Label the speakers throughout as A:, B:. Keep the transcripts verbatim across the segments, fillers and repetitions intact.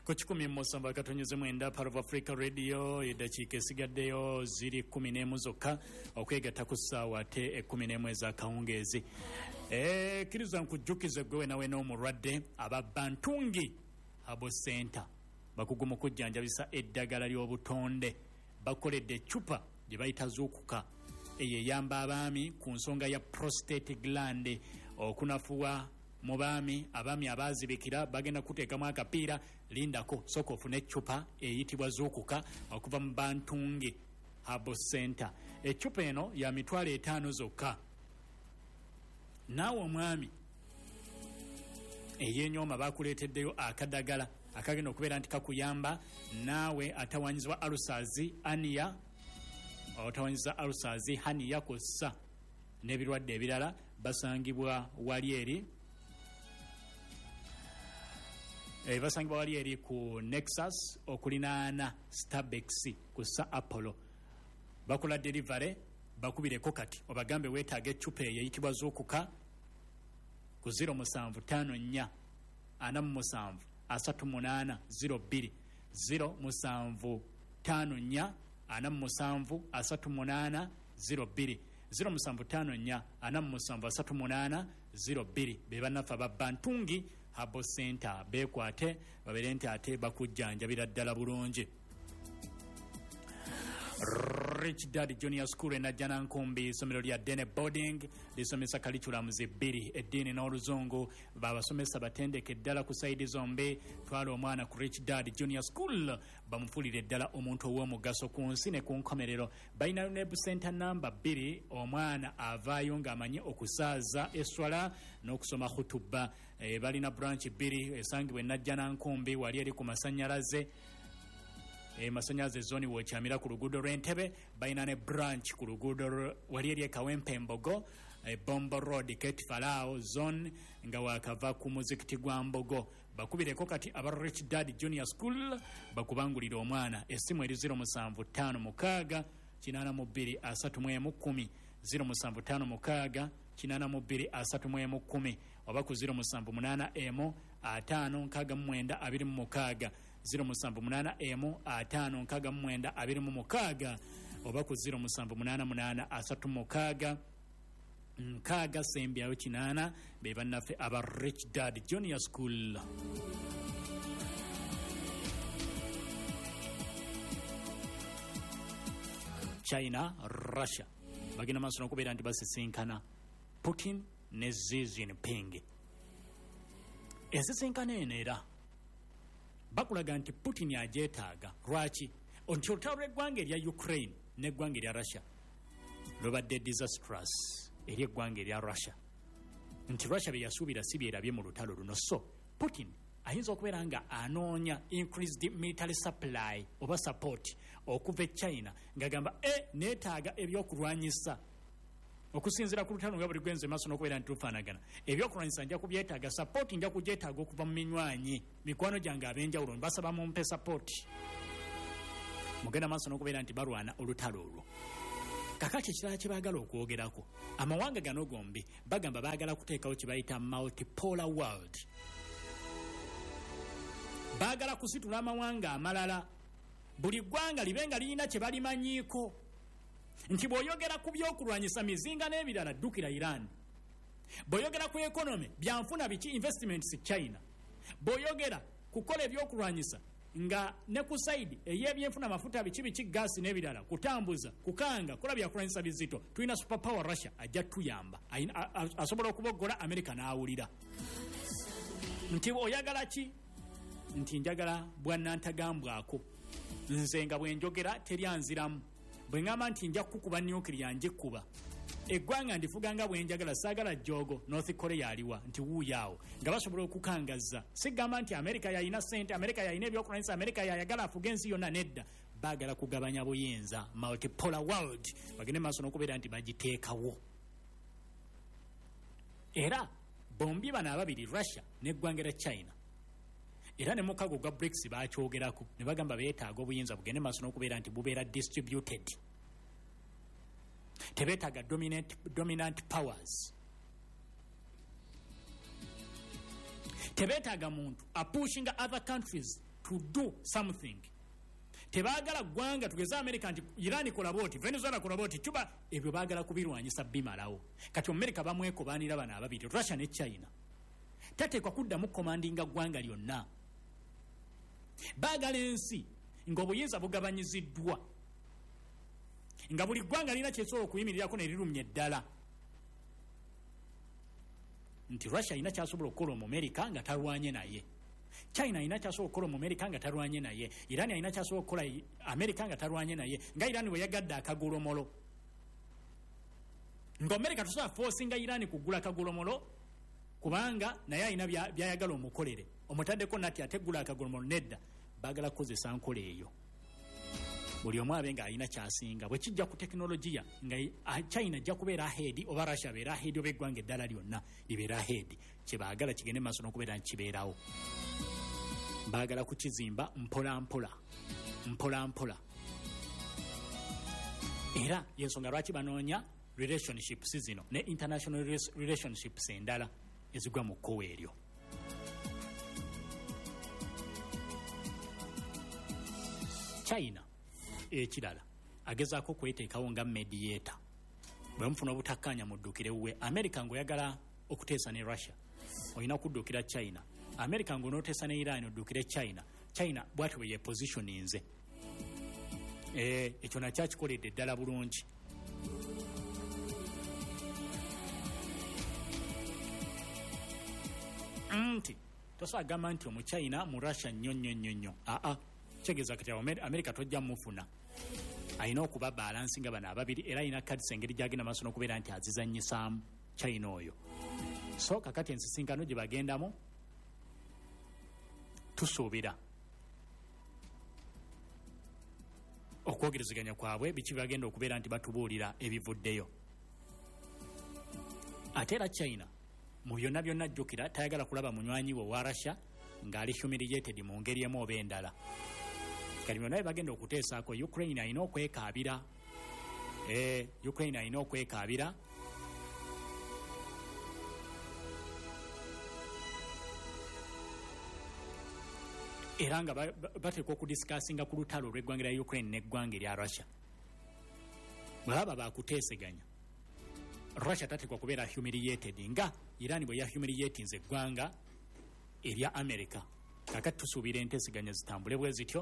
A: Kuchikumi Mosamba katonyeze mwenda part of Africa Radio edakiika esigaddeyo ziri kumi n'emu zokka okwegatta ku ssaawa ate ekkumi n'emu eza kawungeezi. Eh kiriza nkujjukize gwe nawe n'omulwadde aba Bantungi Abo Center bakugumu kujjanjabisa eddagala ly'obutonde bakoledde eccupa gye bayita zuukuka eyeyamba abaami ku nsonga ya prostate gland okunafuwa mu baami abaami abaazibikira bagenda kuteekamu akapiira lindako soko ofune eccupa eyitibwa zuukuka okuva mu Bantungi Abo Center. Eccupa eno ya mitwalo etaano zokka. Naawe omwami eyenyooma bakuleeteddeyo akadagala akagenda okubeera nti kakuyamba naawe atawanyizibwa alusazi ania otawanyiza alusazi hania kossa n'ebirwadde ebirala basangibwa wali eri e, basangibwa wali eri ku Nexus okulinaana Starbex ku Sa Apollo bakola delivery bakubireko kati obagambe weetaaga eccupa eyitibwa zuukuka ku zero musanvu ttaano nnya ana mu musanvu asatu munaana zero bbiri zero musanvu ttaano nnya ana mu musanvu asatu munaana zero bbiri zero musanvu ttaano nnya ana mu musanvu asatu munaana zero bbiri be bannaffe aba Bantungi Abo Center beekwate babeere nti ate bakujjanjabira ddala bulungi. Rich Dad Junior School en Ajana Nkumbi somero lya Dene Boarding lisomesa curriculum zibbiri eddiini n'oluzungu babasomesa batendeke ddala ku side zombi twala omwana ku Rich Dad Junior School bamufulire ddala omuntu ow'omugaso ku nsi ne ku nkomerero balina ne center number bbiri omwana avaayo ng'amanyi okusaaza eswala n'okusoma khutuba e, balina branch bbiri esangibwa en Ajana Nkumbi wali eri ku masannyalaze e masanyaze zoni wochamira ku luguudo lw'Entebbe bayina ne branch ku luguudo wali eri Kawempe Mbogo e Bombo Road Kate Falao zone nga wakava ku muzikiti gwa Mbogo bakubireko kati aba Rich Dad Junior School bakubangulira omwana essimu eri zero musanvu ttaano mukaaga kinaana mu bbiri asatu mu emu kkumi zero musanvu ttaano mukaaga kinaana mu bbiri asatu mu emu kkumi oba ku zero musanvu munaana emu ataano nkaaga mu mwenda abiri mu mukaaga zero musanvu munaana emu ataano nkaaga mu mwenda abiri mu mukaaga oba ku zero musanvu munaana munaana asatu mukaaga nkaaga sembyayo kinaana be bannaffe aba Rich Dad Junior School. China Russia bagina maaso n'okubeera nti basisinkana Putin ne Xi Jinping. Ensisinkana eno era bakulaga nti Putin ajeetaaga lwaki nti olutalo lw'eggwanga erya Ukraine n'eggwanga erya Russia lubadde disastrous eri eggwanga erya Russia nti Russia bye yasuubira si byerabye mu lutalo luno so Putin ayinza okubeera nga anoonya increased military supply oba support okuva e China ng'agamba e neetaaga ebyokulwanyisa okusinziira ku lutalo nga buli gwenze maaso n'okubeera nti lufaanagana ebyokulwanyisa nja kubyetaaga support nja kugyetaaga okuva mu minywanyi mikwano gyange ab'enjawulo basaba mumpe support mugenda maaso n'okubeera nti balwana olutalo olwo. Kakati ekirala kye baagala okwogerako amawanga gano gombi bagamba baagala kuteekawo kye bayita multipolar world baagala kusitula amawanga amalala buli ggwanga libe nga lirina kye balimanyiiko nti bw'oyogera ku byokulwanyisa mizinga n'ebirala ddukira Iran bw'oyogera ku economy byanfuna biki investments China bw'oyogera kukola ebyokulwanyisa nga ne ku side ey'ebyenfuna amafuta biki biki gaasi n'ebirala kutambuza kukanga kola byakulwanyisa bizito tulina super power Russia ajja tuyamba asobola okuboggola America n'awulira nti oyagala ki nti njagala bwannantagambwako nze nga bwenjogera teryanziramu bwe ngamba nti nja kukuba nuclear njikuba eggwanga ndifuga nga bwenjagala saagala jogo North Korea aliwa nti wuuyaawo nga basobola okukangaza sigamba nti America yayina sente America yayina ebyokulwanyisa America yayagala afuga ensi yonna nedda baagala kugabanya buyinza multipolar world bagende maaso n'okubeera nti bagiteekawo era bombi bano ababiri Russia n'eggwanga lya China era ne mukago gwa BRICS baakyogerako ne bagamba beetaaga obuyinza bugende maaso n'okubeera nti bubeera distributed tebeetaaga dominant, dominant powers tebeetaaga muntu apushinga other countries to do something. Tebaagala ggwanga tugeza America nti Iran kola boti, Venezuela kola boti, Cuba, ebyo baagala kubirwanyisa bimalawo. Kati America bamwekobaanira bano ababiri, Russia ne China. Tateekwa kuddamu commandinga ggwanga lyonna. Baagala ensi ng'obuyinza bugabanyiziddwa. Nga buli ggwanga lina kyesobola okuyimirirako ne lirumya eddala. Nti Russia ina kyasobola okukola mu America nga talwanye naye. China ina kyasobola okukola mu America nga talwanye naye. Iran ina kyasobola okukola America nga talwanye naye. Nga Iran bwe yagadde akagolomolo. Nga America tusobola forcinga Iran kugula kagolomolo kubanga naye alina byayagala omukolere. Omutaddeko nati ategula akagolomolo nedda. Baagala kukozesa nkola eyo. Buli omu abe nga alina kyasinga. Bwe kijja ku tekinologiya nga China ajja kubeera ahead oba Russia beera ahead oba eggwanga eddala lyonna libeera ahead. Kye baagala kigende maaso n'okubeera nkibeerawo. Baagala kukizimba mpola mpola. Mpola mpola. Era yensonga lwaki banoonya relationships zino ne international relationships endala ezigwa mu kkowa eryo. China ekirala agezaako kweteekawo nga mediator. Bwe mufuna obutakkaanya muddukire wuwe. America ng'oyagala okuteesa ne Russia olina kuddukira China. America ng'onooteesa ne Iran oddukire China. China bw'ati bwe yepositioninze. Eh, ekyo nakyo akikoledde ddala bulungi. Nti tosobola gamba nti omu China mu Russia nnyo nnyo nnyo nnyo. Aa kitegeeza kati America tojja mufuna. Alina okuba balansi nga bano ababiri era alina kadisi engeri gy'agenda maaso n'okubeera nti azizannyisaamu China oyo. So kakati ensisinkano gye bagendamu tusuubira okwogerezeganya kwabwe biki bagenda okubeera nti batubuulira ebivuddeyo. Ate era China mu byonna byonna jjukira tayagala kulaba munywanyi we wa Russia ng'ali humiliated mu ngeri emu oba endala. Kali byonna bagenda okuteesaako Ukraine alina okwekaabira. Eh, Ukraine alina okwekaabira. Era nga bateekwa okudisikasinga ku lutalo lw'eggwanga lya Ukraine n'eggwanga erya Russia. Bwe baba baakuteeseganya Russia tateekwa kubeera humiliated nga Iran bwe yahumiliatinze eggwanga erya America. Kakati tusuubira enteeseganya zitambule bwe zityo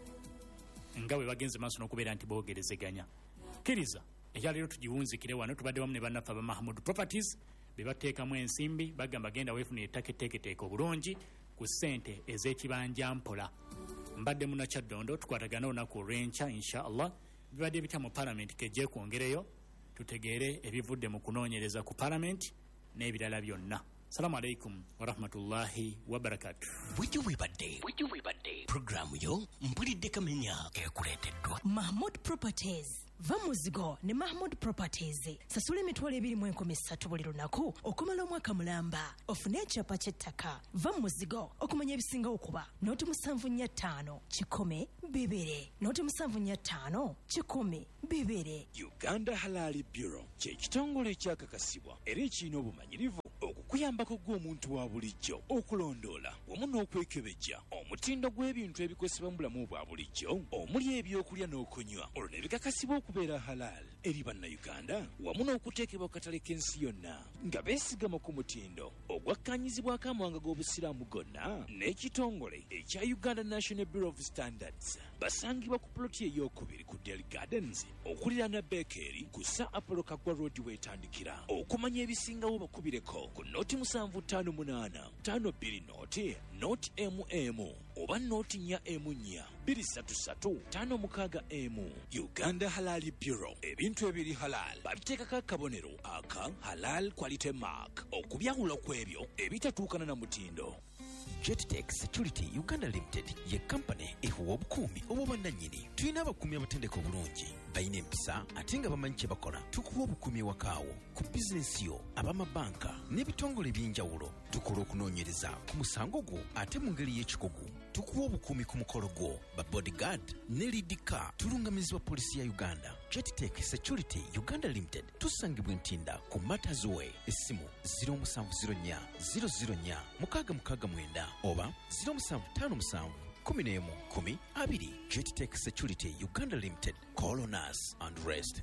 A: nga bwe bagenze maaso n'okubeera nti boogerezeganya. Kkiriza ekyaleero tugiwunzikire wano tubadde wamu ne bannaffe aba Mahmood Properties be bateekamu ensimbi bagamba genda weefunira ettaka etteeketeeke obulungi ku ssente ez'ekibanja mpola. Mbadde muna Kyaddondo tukwatagana olunaku olw'enkya inshallah bibadde bitya mu Parliament kejje kwongereyo tutegeere ebivudde mu kunoonyereza ku Parliament n'ebirala byonna. Salamu alaikum wa rahmatullahi wa barakatuh.
B: Wiki wibadde wiki wibadde programu yo mpulidde kamenya ekuleeteddwa
C: Mahmood Properties. Va muzigo ne Mahmood Properties. Sasula emitwalo ebiri mu enkumi ssatu buli lunaku okumala omwaka mulamba. Ofune ekyapa ky'ettaka. Va muzigo okumanya ebisinga okuba nooti musanvu nnya ttaano kikumi bibiri. Nooti musanvu nnya ttaano kikumi bibiri.
D: Uganda Halali Bureau kye kitongole ekyakakasibwa era ekirina obumanyirivu okukuyambako gw'omuntu wa bulijjo okulondoola wamu n'okwekebejja omutindo gw'ebintu ebikozesebwa mu bulamu bwa bulijjo omuli ebyokulya n'okunywa olwo ne bikakasibwa okubeera halal eri bannayuganda wamu n'okuteekebwa ku katale k'ensi yonna nga beesigama ku mutindo ogwakkaanyizibwako amawanga g'obusiraamu gonna n'ekitongole ekya Uganda National Bureau of Standards. Basangibwa ku ploti ey'okubiri ku Dell Gardens okuliraana Bakery ku Sir Apollo Kaggwa Road weetandikira. Okumanya ebisingawo bakubireko ku nooti musanvu ttaano munaana ttaano bbiri nooti nooti emu emu oba nooti nnya emu nnya bbiri ssatu ssatu ttaano mukaaga emu. Uganda Halali Bureau, ebintu ebiri halal babiteekako akabonero aka halal quality mark okubyawula kw'ebyo ebitatuukana na mutindo.
B: JetTech Security Uganda Limited ye company ehuwa obukuumi obw'obwannannyini. Tulina abakuumi abatendeka obulungi balina empisa ate nga bamanyi kye bakola. Tukuwa obukuumi ewakaawo ku bizinensi yo ab'amabanka n'ebitongole eby'enjawulo. Tukola okunoonyereza ku musango gwo ate mu ngeri y'ekikugu. Tukuwa obukuumi ku mukolo gwo ba bodyguard ne leadika tulungamizibwa polisi ya Uganda. JetTech Security Uganda Limited tusangibwa Ntinda ku Matters Way. Essimu ziro seven zero nnya zero zero nnya mukaaga mukaaga mwenda oba ziro seven five five kumi n'emu kumi abiri. Jettech Security Uganda Limited. Call on us and rest.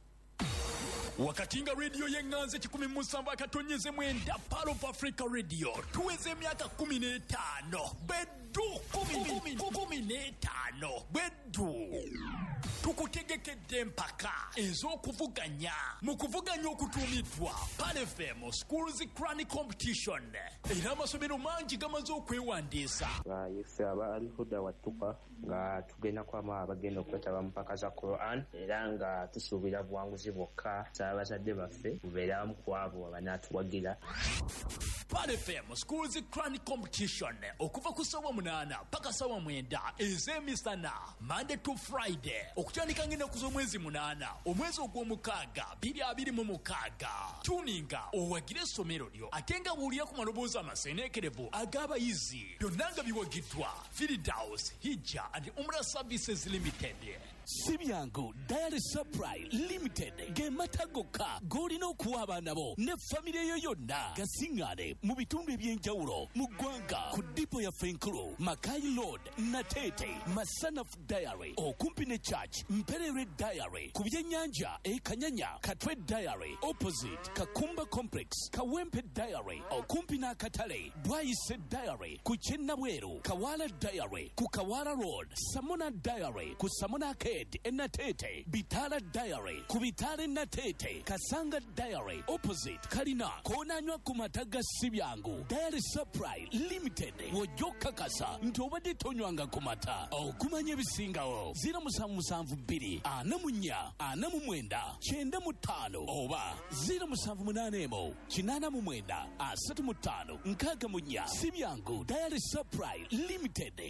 A: Wakatinga radio yenganze kikumi musamba akatonyeze mwenda Pearl of Africa Radio tuweze miaka kumi n'etaano bedu kumi kumi n'etaano bedu tukutegekedde mpaka ez'okuvuganya mu kuvuganya okutuumiddwa Pearl F M Schools Crown Competition era amasomero mangi gamaze okwewandiisa
E: yese abali huda watuka nga tugenda kwama abagenda okwetaba mpaka za Quran era nga tusuubira buwanguzi bwokka abazadde baffe kubeera mu kwabo abanatuwagira.
A: Pearl F M Schools Crown Competition okuva ku ssaawa munaana paka ssaawa mwenda ez'emisana Monday to Friday okutandika ng'ennaku z'omwezi munaana omwezi ogw'omukaaga bbiri abiri mu mukaaga. Tuninga owagire essomero lyo ate nga buulira ku maloboozi amaseeneekerevu ag'abayizi byonna nga biwagiddwa Firdaus Hijja and Umrah Services Limited.
D: Sibyango Diary Supply Limited gematagoka golina okuwa abaana bo ne famire yo yonna gasingane mu bitundu ebyenjawulo mu ggwanga ku dipo ya Fenkulu Makai Road Natete Masanaf Diary okumpi ne Church Mperere Diary ku byennyanja e Kanyanya Katwe Diary opposite Kakumba Complex Kawempe Diary okumpi n'akatale Bwayise Diary ku Kyennabweru Kawala Diary ku Kawala Road Samona Diary ku Samona Enatete Bitala Diary Kubitale Natete Kasanga Diary opposite Kalina Konanywa kumataga Sibyangu Diary Supply Limited wojoka kasa ntobadde tonywanga kumata okumanya ebisingawo zero musanvu musanvu bbiri ana mu nnya ana mu mwenda kyenda mu ttaano oba zero musanvu munaana emu kinaana mu mwenda asatu mu ttaano nkaaga mu nnya. Sibyangu Diary Supply Limited.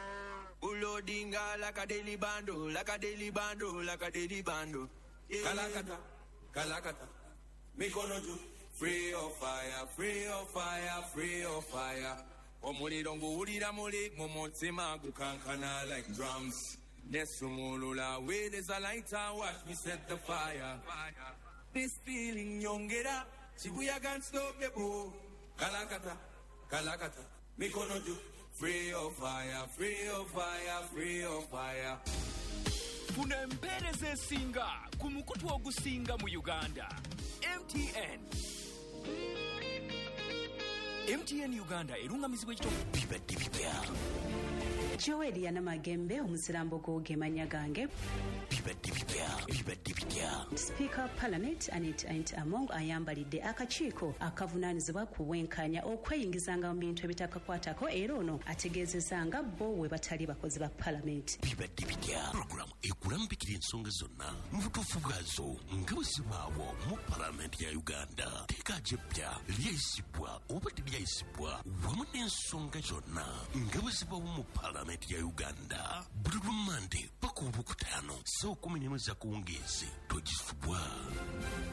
F: Ulodinga like a daily bando, like a daily bando, like a daily bando. Yeah. Kalakata, Kalakata. Mikonoju, free of fire, free of fire, free of fire. Omuli dongo ulira muli, momotsema gukankana like drums. Nesumulula, where there's a lighter, watch me set the fire. This feeling yongera, Shibuya can't stop the bow. Kalakata, Kalakata. Mikonoju. Free of fire, free of fire, free of fire.
G: Funa empeereza esinga ku mukutu ogusinga mu Uganda. M T N. M T N Uganda erungamizibwa ekitongole
B: bibadde bipya.
H: Joel Yanamagembe omusirambo gw'ogemanya gange
B: bibadde bipya bibadde bipya.
H: Speaker of Parliament Anet Ant Among ayambalidde akakiiko akavunaanyizibwa ku bwenkanya okweyingizanga mu bintu ebitakakwatako era ono ategeezezanga bo we batali bakozi ba Parliament.
B: Bibadde bipya programu ekulambikira ensonga zonna mu butuufu bwazo nga bwe zibaawo mu Parliament ya Uganda. Teeka jjeppya lyayisibwa oba teryayisibwa wamu n'ensonga zonna nga bwe zibaawo mu Parliament ya Uganda. Buli Monday paka Olwokutaano saa kumi n'emu za kuwungeezi togisubwa.